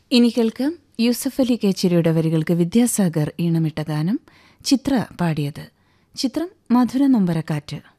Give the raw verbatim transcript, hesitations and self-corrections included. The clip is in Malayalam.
ഇനി കേൾക്കാം യൂസഫ് അലി കേച്ചിരിയുടെ വരികൾക്ക് വിദ്യാസാഗർ ഈണമിട്ട ഗാനം. ചിത്ര പാടിയത്. ചിത്രം മധുര നൊമ്പരക്കാറ്റ്.